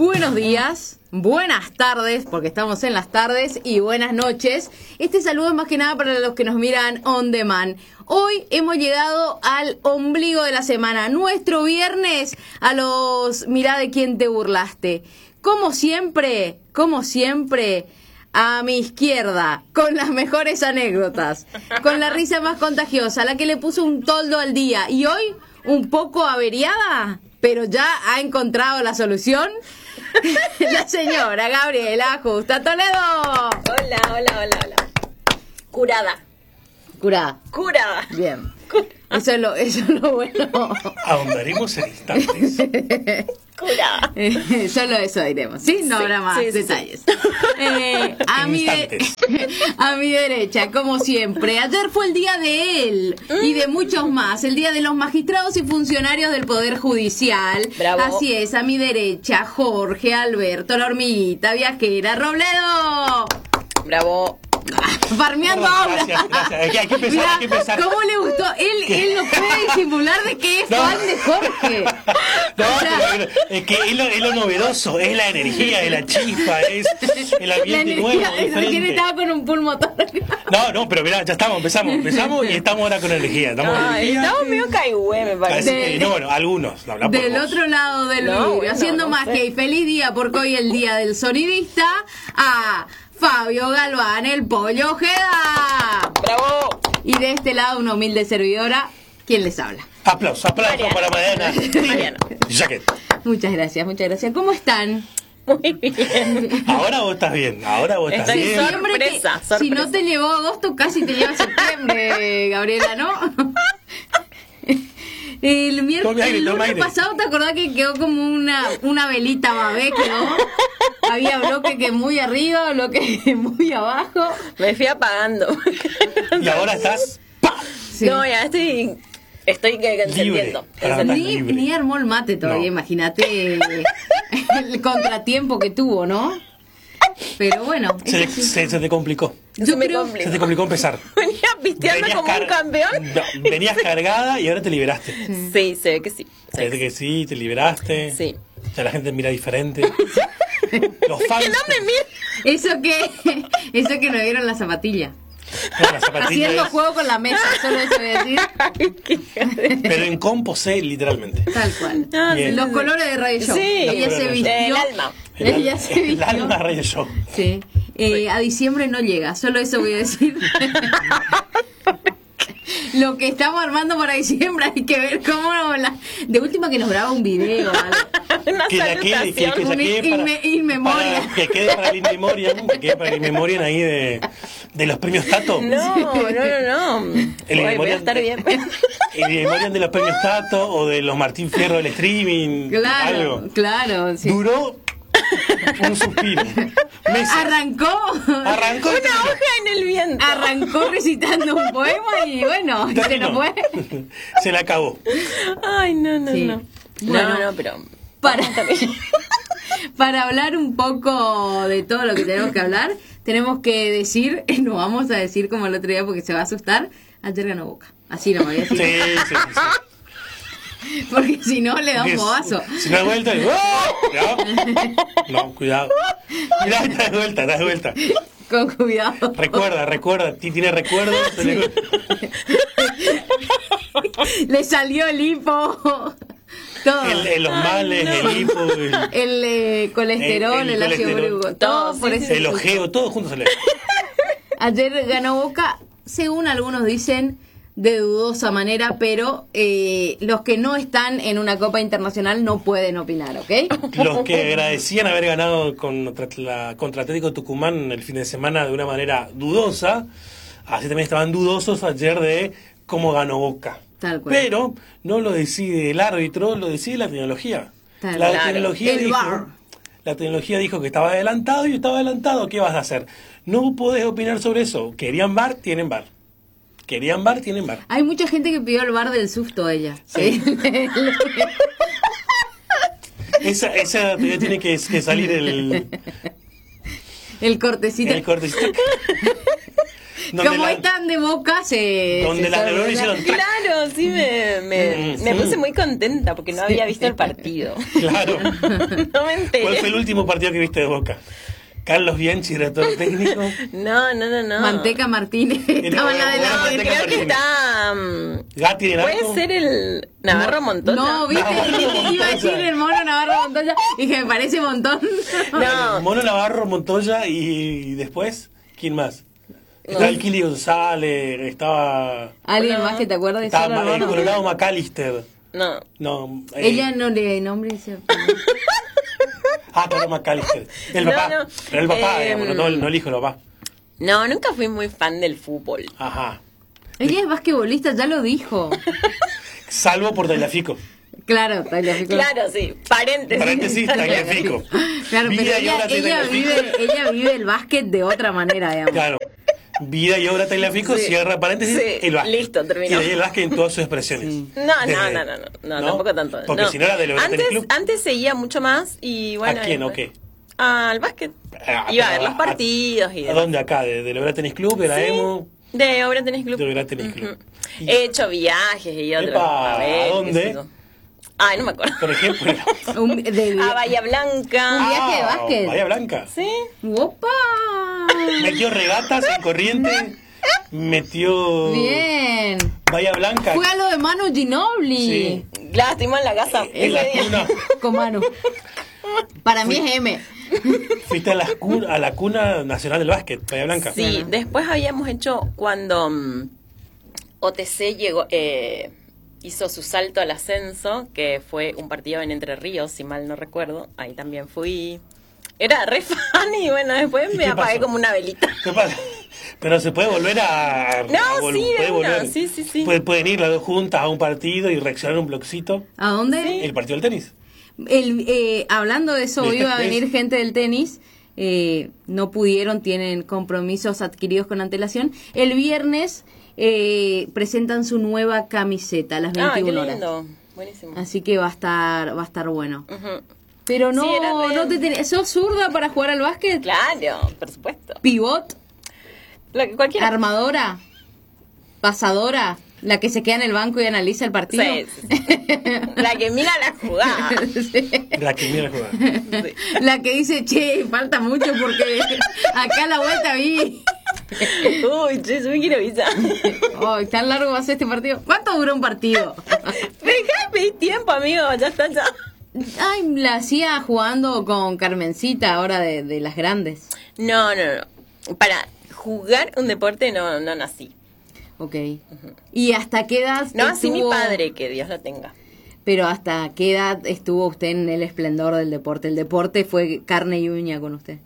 Buenos días, buenas tardes, porque estamos en las tardes, y buenas noches. Este saludo es más que nada para los que nos miran on demand. Hoy hemos llegado al ombligo de la semana, nuestro viernes, a los mirá de quién te burlaste. Como siempre, a mi izquierda, con las mejores anécdotas, con la risa más contagiosa, la que le puso un toldo al día, y hoy un poco averiada, pero ya ha encontrado la solución. La señora Gabriela Justa Toledo. Hola. Curada. Bien. Eso es lo bueno. Ahondaremos en instantes. Curada. Solo eso diremos, ¿sí? No habrá más detalles. A mi derecha, como siempre, ayer fue el día de él y de muchos más, el día de los magistrados y funcionarios del Poder Judicial. Bravo. Así es, a mi derecha, Jorge Alberto, la hormiguita viajera, Robledo. Bravo. Farmeando ahora. Gracias. Hay que empezar. ¿Cómo le gustó? Él no puede disimular de que es fan de Jorge. No, pero es que es lo novedoso, es la energía, es la chispa, es el ambiente nuevo, diferente. ¿Quién estaba con un pulmotor? No, pero mirá, ya empezamos y estamos ahora con energía. Estamos medio caigüe, me parece. Algunos. No, del otro lado del vidrio, haciendo magia y feliz día, porque hoy es el día del sonidista, a Fabio Galván, el Pollo Ojeda. ¡Bravo! Y de este lado, una humilde servidora, ¿quién les habla? Aplauso para Mariana. Jacket. Muchas gracias. ¿Cómo están? Muy bien. Ahora vos estás bien. Estoy bien. sorpresa. Si no te llevó agosto, casi te lleva septiembre, Gabriela, ¿no? El lunes pasado, ¿te acordás que quedó como una velita babé? Había bloque que muy arriba, bloque que muy abajo. Me fui apagando. Y ahora estás... Sí. No, ya estoy encendiendo. Ni armó el mate todavía, imagínate el contratiempo que tuvo, ¿no? Pero bueno. Se te complicó. Se te complicó empezar. Venías pisteando como un campeón. No, venías cargada y ahora te liberaste. Sí, se ve que sí. Se ve que sí, te liberaste. Sí. Ya la gente mira diferente. Los fans. Que no me miren. Eso que no vieron la zapatilla. La zapatilla haciendo juego con la mesa, solo eso voy a decir. Pero en composé, literalmente. Tal cual. Bien. Los colores de Radio Show. Sí. Ella se vistió. El alma. El alma Radio Show. Sí. A diciembre no llega, solo eso voy a decir. Lo que estamos armando para diciembre hay que ver cómo de última que nos graba un video. Que quede para el in memoriam ahí de los premios Tato. No. Voy a estar bien. El in memoriam de los premios Tato o de los Martín Fierro del streaming. Claro. Sí. Duró un suspiro. Arrancó una hoja en el viento. Arrancó recitando un poema y bueno, se nos fue. Se la acabó. Ay, no. Bueno, no, pero para hablar un poco de todo lo que tenemos que hablar, tenemos que decir, no vamos a decir como el otro día porque se va a asustar, ayer ganó Boca. Así no me voy a decir. Sí. Porque si no le da un bobazo. Si no da vuelta, no, cuidado. Mirá, das vuelta. Con cuidado. Recuerda, tiene recuerdos. Le salió el hipo. Todo. Los males, el hipo, el colesterol, el ácido úrico, todo por eso. El ojeo, todo junto se le. Ayer ganó Boca, según algunos dicen, de dudosa manera, pero los que no están en una Copa Internacional no pueden opinar, ¿ok? Los que agradecían haber ganado contra Atlético Tucumán el fin de semana de una manera dudosa, así también estaban dudosos ayer de cómo ganó Boca. Tal cual. Pero no lo decide el árbitro, lo decide la tecnología. La tecnología dijo que estaba adelantado y estaba adelantado. ¿Qué vas a hacer? No podés opinar sobre eso. ¿Querían VAR? Tienen VAR. ¿Querían VAR? Tienen VAR. Hay mucha gente que pidió el VAR del susto a ella. Sí. Esa tiene que salir el cortecito. Como están de Boca, donde la neuronas hicieron... Claro, sí, me puse muy contenta porque no había visto el partido. Claro. No me enteré. ¿Cuál fue el último partido que viste de Boca? Carlos Bianchi, director técnico. No. Manteca Martínez. Estaba en la de la... Creo que está... Gatti de Narco. Puede ser el Navarro Montoya. No, viste, iba a decir el mono Navarro Montoya. Dije, me parece un montón. No. Mono Navarro Montoya y después, ¿quién más? Estaba el Kili González, estaba... ¿Alguien más que te acuerdas de Estaba el Colorado McAllister. No. Ella no le nombre ese. Colorado McAllister. El papá. No. Pero el papá, no el hijo, el papá. No, nunca fui muy fan del fútbol. Ajá. Ella es basquetbolista, ya lo dijo. Salvo por Tagliafico. Claro, Tagliafico. Claro, sí. Paréntesis, Tagliafico. Claro, pero ella vive el básquet de otra manera, digamos. Claro. Vida y obra Tagliafico, cierra paréntesis, el básquet. Listo, terminó. Y el básquet en todas sus expresiones. Sí. No, tampoco tanto. Porque si no era de Lograte Tennis Club. Antes seguía mucho más y bueno. ¿A quién o qué? Al básquet. Iba a ver los partidos y demás. ¿A dónde acá? ¿De Lograte Tennis Club? ¿De la EMO? De Obra Tennis Club. De Lograte Tennis Club. He hecho viajes y otros. ¿A dónde? Ay, no me acuerdo. Por ejemplo. A Bahía Blanca. Un viaje de básquet. Bahía Blanca. Sí. ¡Opa! Metió regatas en corriente. Metió... Bien. Bahía Blanca. Fue a lo de Manu Ginobili. Sí. Claro, estuvimos en la casa. En la cuna. Con Manu. Para mí es M. Fuiste a la cuna nacional del básquet, Bahía Blanca. Sí, bueno. Después habíamos hecho cuando OTC llegó... hizo su salto al ascenso, que fue un partido en Entre Ríos, si mal no recuerdo. Ahí también fui. Era re fan y bueno, después me apagué como una velita. ¿Qué pasa? Pero se puede volver a... Sí. Pueden ir las dos juntas a un partido y reaccionar un bloquecito. ¿A dónde? El partido del tenis. Hablando de eso, hoy iba a venir gente del tenis. No pudieron, tienen compromisos adquiridos con antelación. El viernes... presentan su nueva camiseta a las 21 horas. Buenísimo. Así que va a estar bueno. Pero no, ¿sos zurda para jugar al básquet? Claro, por supuesto. ¿Pivot? Cualquiera. ¿Armadora? ¿Pasadora? ¿La que se queda en el banco y analiza el partido? Sí. La que mira la jugada. Sí. La que mira la jugada. Sí. La que dice, che, falta mucho porque acá a la vuelta vi... Uy, che, yo me quiero avisar. Oh, ¿tan largo va a ser este partido? ¿Cuánto duró un partido? Dejá de pedir tiempo, amigo, ya está. Ay, la hacía jugando con Carmencita, ahora de las grandes. No. Para jugar un deporte no nací. Ok. ¿Y hasta qué edad no, así mi padre, que Dios lo tenga. Pero ¿hasta qué edad estuvo usted en el esplendor del deporte? ¿El deporte fue carne y uña con usted?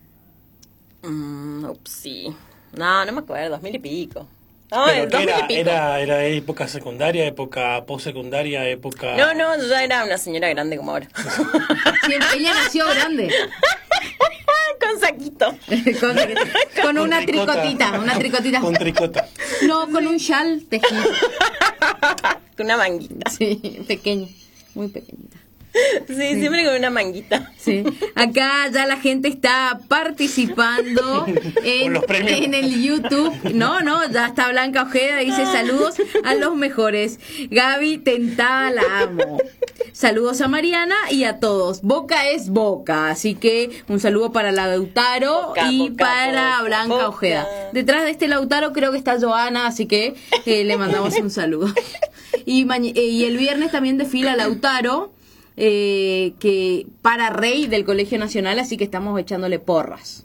Sí. No me acuerdo, 2000 y pico. No, ¿Pero 2000 y pico. Era época secundaria, época postsecundaria, época... No, yo ya era una señora grande como ahora. Sí, ella nació grande. Con saquito. con una tricotita. Con tricota. No, con un chal tejido. Con una manguita. Sí, pequeña, muy pequeñita. Sí, siempre con una manguita. Sí. Acá ya la gente está participando en el YouTube. No, ya está Blanca Ojeda, dice saludos a los mejores. Gaby Tentada, la amo. Saludos a Mariana y a todos. Boca es Boca, así que un saludo para Lautaro y para Blanca Ojeda. Detrás de este Lautaro creo que está Joana, así que le mandamos un saludo. Y el viernes también desfila Lautaro. Que para Rey del Colegio Nacional, así que estamos echándole porras.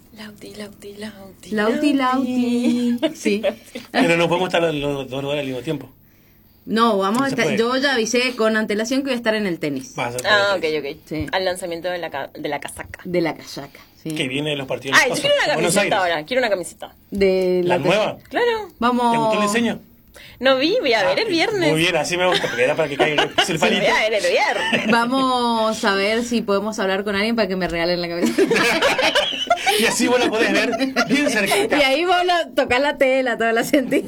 Lauti. Sí. Pero no podemos estar los dos al mismo tiempo. No, vamos a estar. Yo ya avisé con antelación que voy a estar en el tenis. Ok. Sí. Al lanzamiento de la casaca. De la casaca. Sí. Que viene de los partidos. Yo quiero una camiseta ahora. Quiero una camiseta. De ¿La nueva? Claro. Vamos. ¿Te gustó el diseño? No voy a ver el viernes. Muy bien, así me gusta, porque era para que caiga el palito. Voy a ver el viernes. Vamos a ver si podemos hablar con alguien para que me regalen la camiseta. Y así vos la podés ver bien cerquita. Y ahí vos tocás la tela, toda la sentís.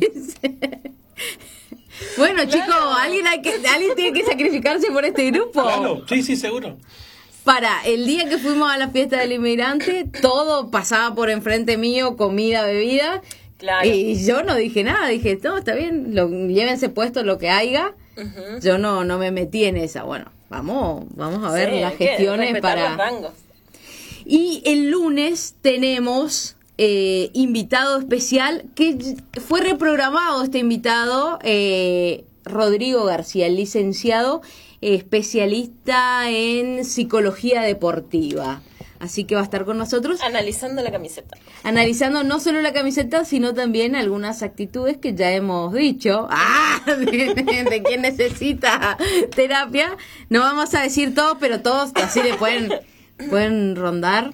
Bueno, claro. Chicos, alguien tiene que sacrificarse por este grupo. Claro, sí, seguro. Para el día que fuimos a la fiesta del inmigrante, todo pasaba por enfrente mío, comida, bebida. Claro. Y yo no dije nada, dije, no, está bien, llévense puesto lo que haya. Ujú. Yo no me metí en esa. Bueno, vamos a ver Sí, las hay que gestiones respetar los para... rangos. Y el lunes tenemos invitado especial, que fue reprogramado este invitado, Rodrigo García, el licenciado especialista en psicología deportiva. Así que va a estar con nosotros Analizando la camiseta. analizando no solo la camiseta, sino también algunas actitudes que ya hemos dicho. ¡Ah! De quien necesita terapia. No vamos a decir todo, pero todos así le pueden rondar.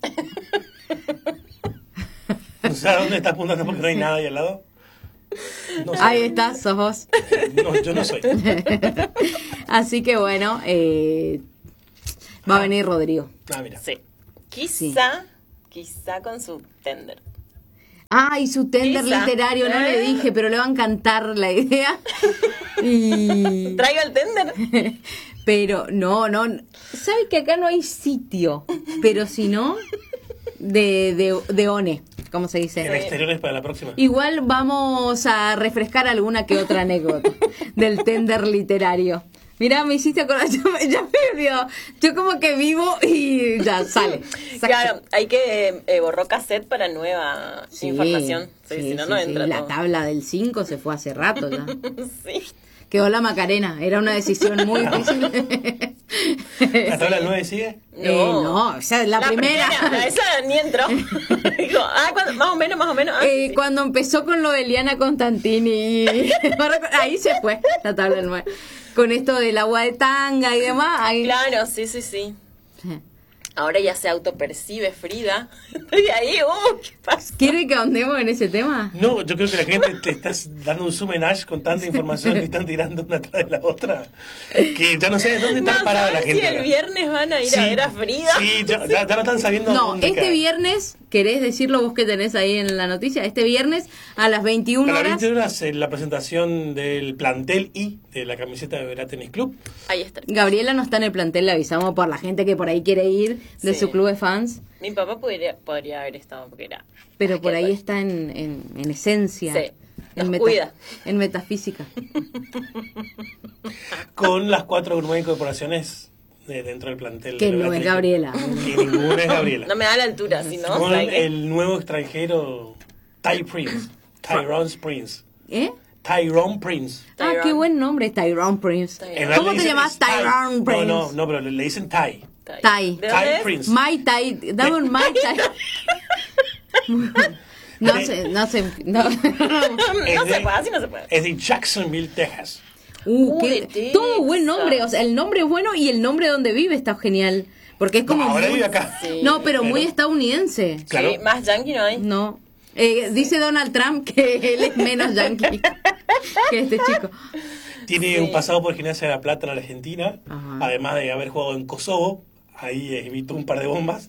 O sea, ¿dónde estás apuntando? Porque no hay nada ahí al lado. No sé. Ahí está, sos vos. No, yo no soy. Así que bueno, va a venir Rodrigo. Ah, mira. Sí. Sí. Quizá con su tender. Ah, y su tender Quizá. literario, no le dije, pero le va a encantar la idea. Y... ¿Traigo el tender? Pero no, sabe que acá no hay sitio, pero si no, de ONE, ¿cómo se En dice? exteriores para la próxima. Igual vamos a refrescar alguna que otra anécdota del tender literario. Mirá, me hiciste acordar, ya me olvidó. Yo como que vivo y ya sale. Claro, hay que borró cassette para nueva Sí, información. Sí, si no, no entra La todo. tabla del 5 se fue hace rato ya. Sí. Quedó la Macarena, era una decisión muy difícil. ¿La tabla del 9 sigue? No, esa es la primera. Esa ni entró. Digo, más o menos. Sí. Cuando empezó con lo de Eliana Constantini, ahí se fue la tabla del 9. Con esto del agua de tanga y demás. Ahí... Claro, sí. Ahora ya se autopercibe Frida. Estoy ahí, ¿qué pasa? ¿Quiere que ahondemos en ese tema? No, yo creo que la gente te estás dando un sumenage con tanta información que están tirando una tras de la otra. Que ya no sé dónde está No parada la sabes gente. si el viernes van a ir Sí, a ver a Frida. Sí, ya no están sabiendo No, dónde este cae. viernes, ¿querés decirlo vos que tenés ahí en la noticia? Este viernes a las 21 A las horas. 20 horas en la presentación del plantel y de la camiseta de Verá Tenis Club. Ahí está. Gabriela no está en el plantel, le avisamos por la gente que por ahí quiere ir de Sí. su club de fans, Mi papá podría haber estado porque era... pero por Qué ahí tal. está en esencia, Sí, en, nos cuida. en metafísica. Con las 4 nuevas incorporaciones dentro del plantel. Que de no Verá es Tenis Club. Gabriela. Que ninguna es Gabriela. No me da la altura, si no... Con ¿sabes qué? el nuevo extranjero Tyrone Prince. ¿Eh? Tyrone Prince. Ah, qué buen nombre, Tyrone Prince. Tyrone. En ¿Cómo realidad te le llamas? dicen Tyrone Prince. No, pero le dicen Ty. Tai. ¿De Ty dónde es? Prince. Mai Tai, dame un Mai Tai. No sé. No se puede, así no se puede. Es de Jacksonville, Texas. Qué- de todo buen Texas. nombre, o sea, el nombre es bueno y el nombre donde vive está genial. Porque es como... Ahora muy- vive acá. Sí. No, pero muy Pero- estadounidense. Claro. Sí, más yankee no hay. No. Dice Donald Trump que él es menos yankee que este chico. Tiene un pasado por Gimnasia de la Plata en la Argentina, Ajá. además de haber jugado en Kosovo. Ahí evitó un par de bombas.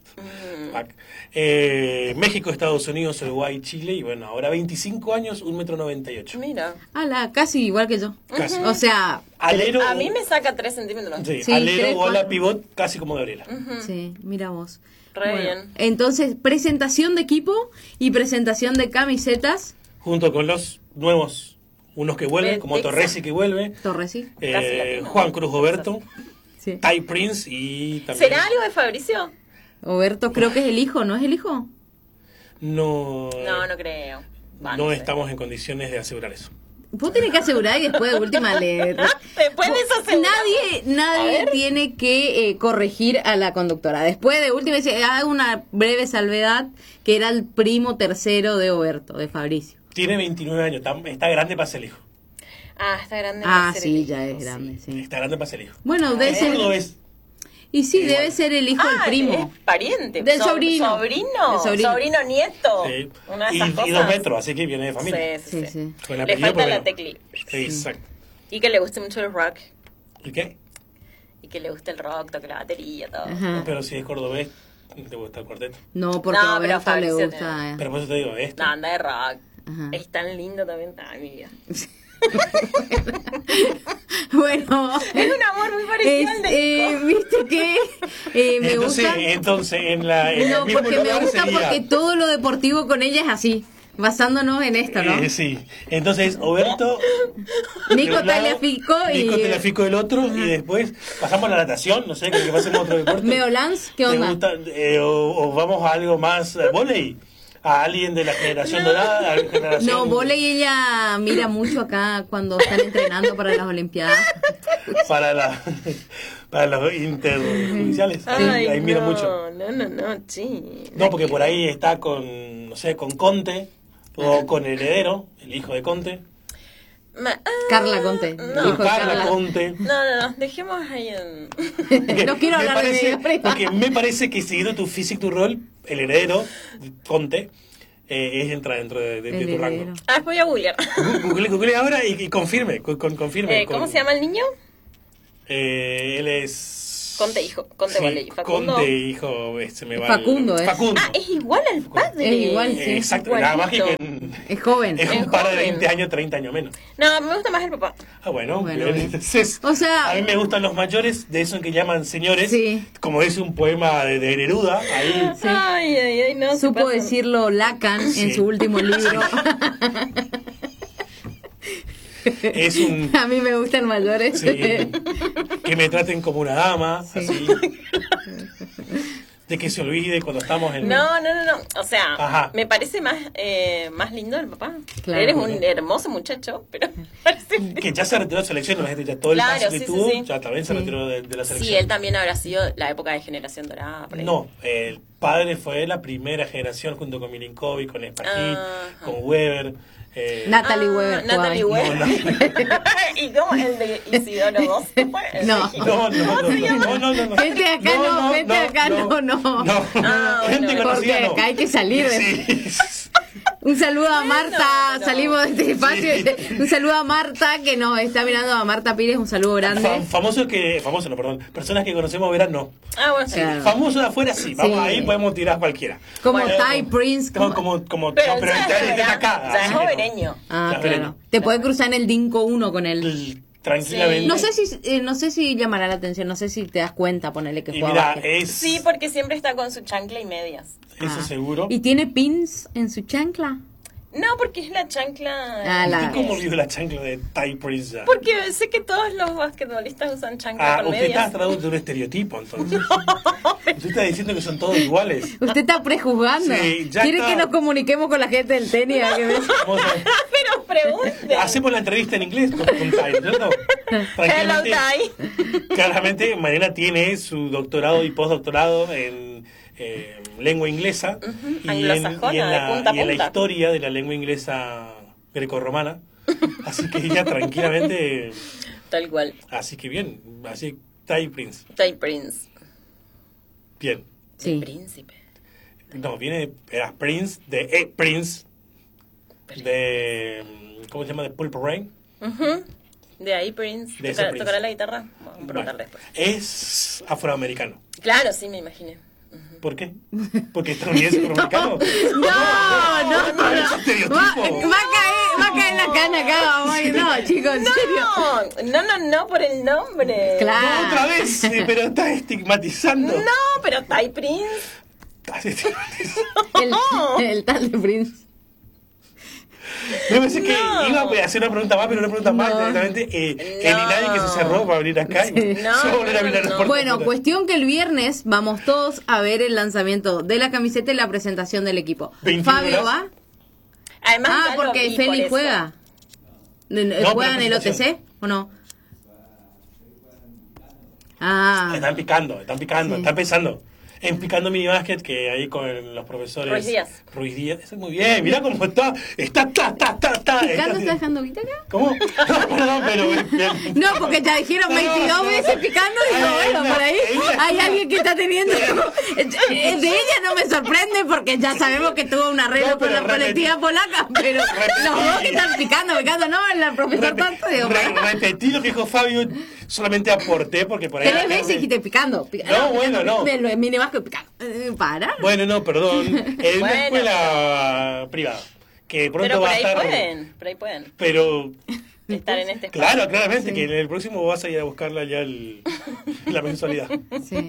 México, Estados Unidos, Uruguay, Chile. Y bueno, ahora 25 años, 1,98 m. Mira. Ala, casi igual que yo. Casi. O sea, Alero, A mí me saca 3 centímetros. sí, Sí, alero, tres, bola, cuatro. pivot, casi como Gabriela. sí, mira vos. Re bien. Entonces, presentación de equipo y presentación de camisetas. Junto con los nuevos, unos que vuelven, De como Texas. Torresi que vuelve, Torres, sí. Casi latino. Juan Cruz Oberto, Sí. Ty Prince y también... ¿Será algo de Fabricio? Oberto creo que es el hijo, ¿no es el hijo? No, No creo. Va, no sé. estamos en condiciones de asegurar eso. Vos tenés que asegurar y después de última le... Después de eso asegurar. Nadie tiene que corregir a la conductora. Después de última, hago una breve salvedad que era el primo tercero de Oberto, de Fabricio. Tiene 29 años, está grande para ser el hijo. Ah, está grande. Ah, para ser sí, el ya hijo, es grande, sí. Está grande para ser el hijo. Bueno, debe Es ser... cordobés. Y sí, Igual. debe ser el hijo del primo. Es pariente. Del sobrino. Sobrino. Del sobrino. Sobrino nieto. Sí. Una de esas Y cosas. 2 metros, así que viene de familia. Sí. Sí, sí. Con Le apellido falta la primero. tecli. Exacto. Y que le guste mucho el rock. ¿Y qué? Y que le guste el rock, toque la batería, todo. Ajá. Pero si es cordobés, te gusta el cuarteto. No, porque No, a pero Oberto le Fabricio gusta... Pero por eso te digo, No, anda de rock. Ajá. Es tan lindo también. Ay, mi vida. Bueno... Es un amor muy parecido al de viste que me entonces, gusta... en el No, mismo porque me lugar gusta sería- porque todo lo deportivo con ella es así. Basándonos en esto, ¿no? Sí. Entonces, Oberto. Nico de un lado, Tagliafico y... Nico Tagliafico del otro. Y después pasamos a la natación. No sé, que pasemos a otro deporte. Meolans, ¿qué ¿Te onda? gusta, o vamos a algo más vóley? ¿A alguien de la generación dorada? ¿A la generación... No, volei ella mira mucho acá cuando están entrenando para las Olimpiadas. Para los interjudiciales. Ay, ahí mira no, mucho. No, sí. No, porque por ahí está con, no sé, con Conte o con el heredero, el hijo de Conte. Carla Conte. No. hijo de Carla Conte. No, dejemos ahí en... No quiero Me hablar de parece- mi prima. Porque me parece que siguiendo tu physique tu rol, el heredero, Conte, entra dentro de El tu rango. heredero. voy a googlear. Google ahora y confirme. Confirme. ¿Cómo se llama el niño? Él es... Conte, hijo. Conte Voley. Facundo. Conte, hijo, se me va Facundo, el... ¿eh? Facundo. Es igual al padre. Es igual, sí. Exacto, nada más que Igualito. Es joven. es un Es par de joven. 20 años, 30 años menos. No, me gusta más el papá. Ah, bueno, Bueno, bien. bien. Entonces, O sea- a mí me gustan los mayores, de eso que llaman señores, Sí. como dice un poema de Neruda, ahí Sí. Ay, no. se Supo pasan. decirlo Lacan Sí. en su último libro. es un... A mí me gustan mayores. sí, que me traten como una dama, así. De que se olvide cuando estamos en... No. O sea, Ajá. me parece más lindo el papá. Claro. Eres un hermoso muchacho, pero me parece... Que ya se retiró de selección, la gente ya todo el Claro, paso que sí, tuvo, sí. ya también se Sí. retiró de la selección. Sí, él también habrá sido la época de Generación Dorada. por ahí. No, el padre fue la primera generación junto con Milinkovic, con Spajit, Ajá. con Weber. Natalie Weber. Natalie jugaba ahí. Weber. ¿Y cómo el de Isidoro 2? No. No. Gente acá no, gente acá no. Ah, Gente bueno, conocida porque no. acá hay que salir de- Sí. Un saludo a Marta, no. salimos de este espacio. Sí. Un saludo a Marta que nos está mirando, a Marta Pires, un saludo grande. Famoso no, perdón. Personas que conocemos verán no. Bueno, sí. Claro. Famosos de afuera sí. Vamos, Sí. ahí podemos tirar cualquiera. Como Bueno, Ty Prince. Como Pero, no, pero ya este es está acá. ya así es que no. jovereño. Ah, Ya, claro. veremos. Te puede cruzar en el Dinko 1 con él. Tranquilamente. No sé si llamará la atención, no sé si te das cuenta, ponerle que Y juega mira, básquet. es... Sí, porque siempre está con su chancla y medias. Eso Ah. seguro. ¿Y tiene pins en su chancla? No, porque es la chancla... Ah, la- ¿Cómo vio la chancla de Ty Prince? Porque sé que todos los basquetbolistas usan chancla con Usted está medias. tratando de un estereotipo, entonces. Usted está diciendo que son todos iguales. Usted está prejuzgando. Sí, ya ¿Quiere está. que nos comuniquemos con la gente del tenis? ¿A que ves? Vamos a- Pero pregunte. Hacemos la entrevista en inglés con Ty, ¿cierto? Hello, Ty. Claramente, Mariana tiene su doctorado y postdoctorado en lengua inglesa y Anglosajona, y en de punta a y en la punta. historia de la lengua inglesa grecorromana. Así que ella tranquilamente... Tal cual. Así que bien, así Ty Prince. Ty Prince. Bien. Sí. Príncipe. No, era Prince de Prince de ¿cómo se llama? De Purple Rain. De ahí Prince. De ese Prince. ¿Tocará la guitarra? Vamos a preguntar Bueno, después. es afroamericano. Claro, sí, me imaginé. ¿Por qué? ¿Porque estadounidense afroamericano? No. Es un estereotipo. Va a caer la cana acá, vamos. No, chicos, en serio. No, por el nombre. Claro. No, otra vez, pero estás estigmatizando. No, pero Ty Prince. Estás estigmatizando. El tal de Prince. Yo pensé que No. iba a hacer una pregunta más, pero una pregunta más No. directamente. El No. Inadi que se cerró para venir acá. Sí. Y se va a volver a mirar No. la puerta. Bueno, cuestión que el viernes vamos todos a ver el lanzamiento de la camiseta y la presentación del equipo. 21 Fabio horas. va. Además, Ah, ya lo porque vi por Feli eso. juega. pero ¿Juegan el presentación. OTC o no? Ah, Están picando, Sí. están pensando. En Picando Mini Basket, que ahí con los profesores. Ruiz Díaz. Eso es muy bien, mirá cómo está. Está. ¿Picando está dejando guita acá? ¿Cómo? No, perdón, pero. No, porque ya dijeron 22 veces picando y digo, Ay, bueno, no, por ahí ella- hay alguien que está teniendo... De ella no me sorprende porque ya sabemos que tuvo un arreglo No, con pero la colectiva polaca, pero los dos que están picando, no, el profesor tanto, digo, Repetí lo que dijo Fabio, solamente aporté porque por ahí. 3 veces dijiste picando. No, bueno, no. Mini más que picando. Para. Bueno, no, perdón. En una Bueno, escuela privada. Que pronto Pero por va a ahí estar. pueden. Pero. Estar en este espacio. Claro, claramente, Sí. que en el próximo vas a ir a buscarla ya la mensualidad. Sí.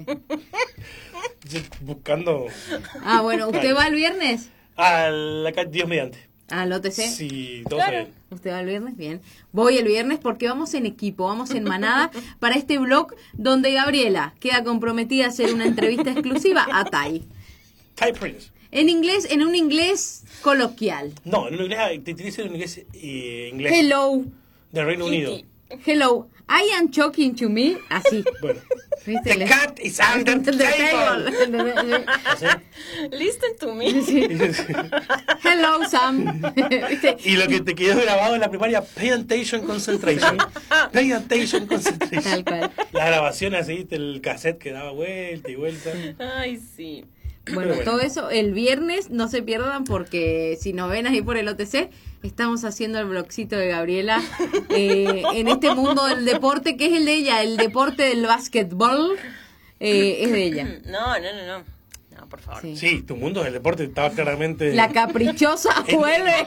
Buscando Ah, bueno, ¿usted va el viernes? a la Dios mediante. ¿Al OTC? Sí, todo Claro. bien. ¿Usted va el viernes? Bien. Voy el viernes porque vamos en equipo, vamos en manada para este blog donde Gabriela queda comprometida a hacer una entrevista exclusiva a Tai. Thai Prince. En inglés, en un inglés coloquial. No, en inglés, te utiliza en inglés, inglés Hello, del Reino Unido. hello, I am talking to me. Así. Bueno. ¿Viste? The cat is under the table. Así. Listen to me. Hello, Sam. ¿Viste? Y lo que te quedó grabado en la primaria, pay attention, concentration. Pay attention, concentration. Tal cual. La grabación así, ¿viste? El cassette que daba vuelta y vuelta. Ay, sí. Bueno, Bueno. todo eso el viernes, no se pierdan porque si nos ven ahí por el OTC, estamos haciendo el blogcito de Gabriela en este mundo del deporte, que es el de ella, el deporte del básquetbol, es de ella. No, por favor. Sí. Sí, tu mundo del deporte estaba claramente... La caprichosa vuelve.